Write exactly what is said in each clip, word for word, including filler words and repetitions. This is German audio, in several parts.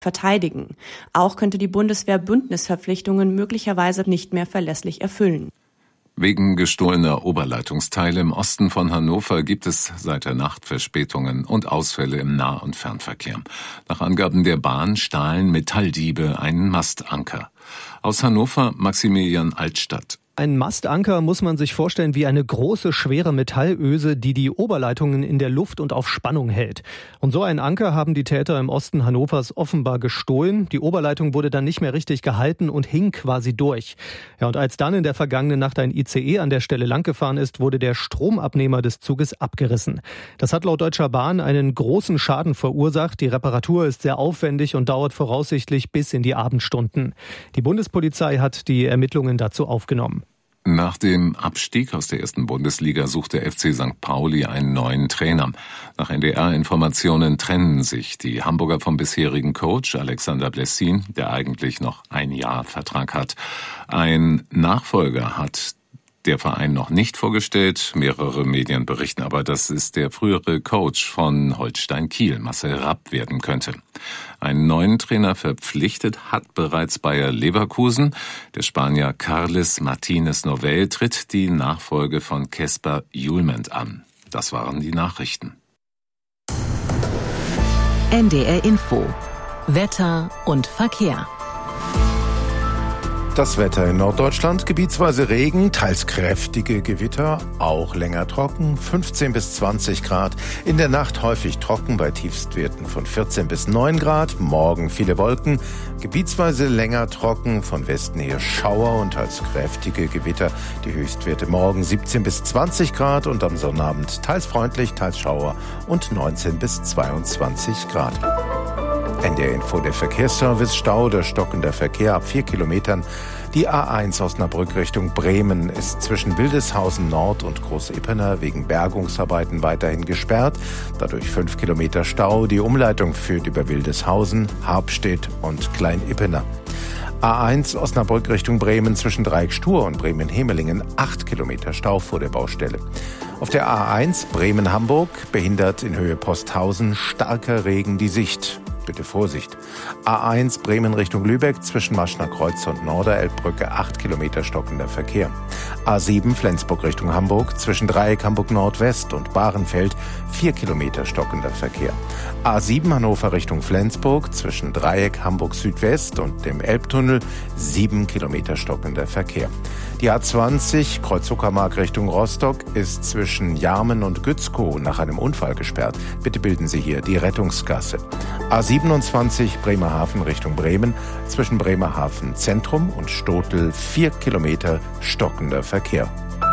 verteidigen. Auch könnte die Bundeswehr Bündnisverpflichtungen möglicherweise nicht mehr verlässlich erfüllen. Wegen gestohlener Oberleitungsteile im Osten von Hannover gibt es seit der Nacht Verspätungen und Ausfälle im Nah- und Fernverkehr. Nach Angaben der Bahn stahlen Metalldiebe einen Mastanker. Aus Hannover Maximilian Altstadt. Ein Mastanker muss man sich vorstellen wie eine große, schwere Metallöse, die die Oberleitungen in der Luft und auf Spannung hält. Und so einen Anker haben die Täter im Osten Hannovers offenbar gestohlen. Die Oberleitung wurde dann nicht mehr richtig gehalten und hing quasi durch. Ja, und als dann in der vergangenen Nacht ein I C E an der Stelle langgefahren ist, wurde der Stromabnehmer des Zuges abgerissen. Das hat laut Deutscher Bahn einen großen Schaden verursacht. Die Reparatur ist sehr aufwendig und dauert voraussichtlich bis in die Abendstunden. Die Bundespolizei hat die Ermittlungen dazu aufgenommen. Nach dem Abstieg aus der ersten Bundesliga sucht der F C Sankt Pauli einen neuen Trainer. Nach N D R-Informationen trennen sich die Hamburger vom bisherigen Coach Alexander Blessin, der eigentlich noch ein Jahr Vertrag hat. Ein Nachfolger hat der Verein noch nicht vorgestellt. Mehrere Medien berichten aber, dass es der frühere Coach von Holstein Kiel, Marcel Rapp, werden könnte. Einen neuen Trainer verpflichtet hat bereits Bayer Leverkusen. Der Spanier Carles Martínez Novell tritt die Nachfolge von Kesper Hjulmand an. Das waren die Nachrichten. N D R Info. Wetter und Verkehr. Das Wetter in Norddeutschland, gebietsweise Regen, teils kräftige Gewitter, auch länger trocken, fünfzehn bis zwanzig Grad. In der Nacht häufig trocken bei Tiefstwerten von vierzehn bis neun Grad. Morgen viele Wolken, gebietsweise länger trocken, von Westen her Schauer und teils kräftige Gewitter. Die Höchstwerte morgen siebzehn bis zwanzig Grad und am Sonnabend teils freundlich, teils Schauer und neunzehn bis zweiundzwanzig Grad. N D R Info, der Verkehrsservice. Stau, der stockender Verkehr ab vier Kilometern. Die A eins Osnabrück Richtung Bremen ist zwischen Wildeshausen Nord und Groß-Ippener wegen Bergungsarbeiten weiterhin gesperrt. Dadurch fünf Kilometer Stau. Die Umleitung führt über Wildeshausen, Harpstedt und Klein-Ippener. A eins Osnabrück Richtung Bremen zwischen Dreieck-Stur und Bremen-Hemelingen acht Kilometer Stau vor der Baustelle. Auf der A eins Bremen-Hamburg behindert in Höhe Posthausen starker Regen die Sicht. Bitte Vorsicht. A eins Bremen Richtung Lübeck zwischen Maschner Kreuz und Norderelbbrücke acht Kilometer stockender Verkehr. A sieben Flensburg Richtung Hamburg zwischen Dreieck Hamburg Nordwest und Bahrenfeld vier Kilometer stockender Verkehr. A sieben Hannover Richtung Flensburg zwischen Dreieck Hamburg Südwest und dem Elbtunnel sieben Kilometer stockender Verkehr. Die A zwanzig Kreuz-Uckermark Richtung Rostock ist zwischen Jarmen und Gützkow nach einem Unfall gesperrt. Bitte bilden Sie hier die Rettungsgasse. A siebenundzwanzig Bremerhaven Richtung Bremen zwischen Bremerhaven Zentrum und Stotel vier Kilometer stockender Verkehr.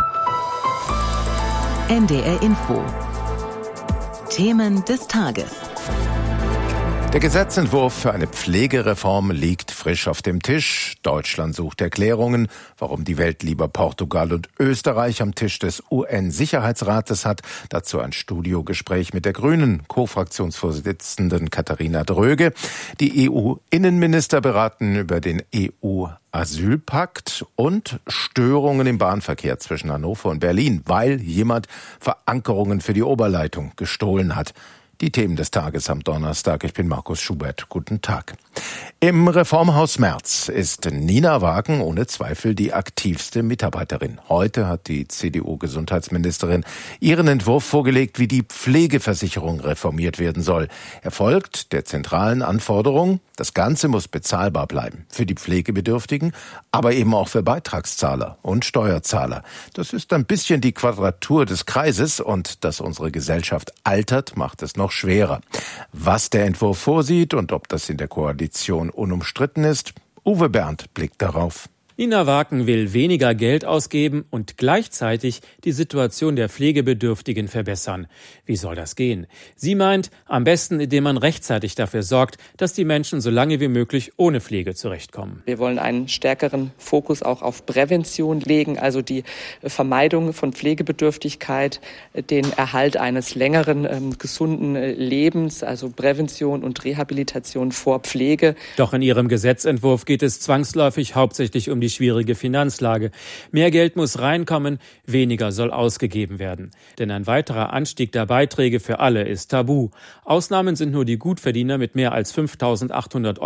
N D R Info. Themen des Tages. Der Gesetzentwurf für eine Pflegereform liegt frisch auf dem Tisch. Deutschland sucht Erklärungen, warum die Welt lieber Portugal und Österreich am Tisch des U N-Sicherheitsrates hat. Dazu ein Studiogespräch mit der Grünen Co-Fraktionsvorsitzenden Katharina Dröge. Die E U-Innenminister beraten über den E U-Asylpakt und Störungen im Bahnverkehr zwischen Hannover und Berlin, weil jemand Verankerungen für die Oberleitung gestohlen hat. Die Themen des Tages am Donnerstag. Ich bin Markus Schubert. Guten Tag. Im Reformhaus Merz ist Nina Wagen ohne Zweifel die aktivste Mitarbeiterin. Heute hat die C D U-Gesundheitsministerin ihren Entwurf vorgelegt, wie die Pflegeversicherung reformiert werden soll. Er folgt der zentralen Anforderung, das Ganze muss bezahlbar bleiben. Für die Pflegebedürftigen, aber eben auch für Beitragszahler und Steuerzahler. Das ist ein bisschen die Quadratur des Kreises und dass unsere Gesellschaft altert, macht es noch schwerer. Was der Entwurf vorsieht und ob das in der Koalition unumstritten ist, Uwe Berndt blickt darauf. Nina Wagen will weniger Geld ausgeben und gleichzeitig die Situation der Pflegebedürftigen verbessern. Wie soll das gehen? Sie meint, am besten, indem man rechtzeitig dafür sorgt, dass die Menschen so lange wie möglich ohne Pflege zurechtkommen. Wir wollen einen stärkeren Fokus auch auf Prävention legen, also die Vermeidung von Pflegebedürftigkeit, den Erhalt eines längeren, ähm, gesunden Lebens, also Prävention und Rehabilitation vor Pflege. Doch in ihrem Gesetzentwurf geht es zwangsläufig hauptsächlich um die die schwierige Finanzlage. Mehr Geld muss reinkommen, weniger soll ausgegeben werden. Denn ein weiterer Anstieg der Beiträge für alle ist tabu. Ausnahmen sind nur die Gutverdiener mit mehr als fünftausendachthundert